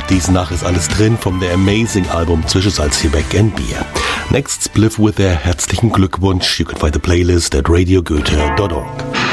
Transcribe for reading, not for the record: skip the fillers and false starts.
Dies nach ist alles drin vom The Amazing Album Zwischensalzgebäck and Beer. Next Spliff with their herzlichen Glückwunsch. You can find the playlist at radiogoethe.org.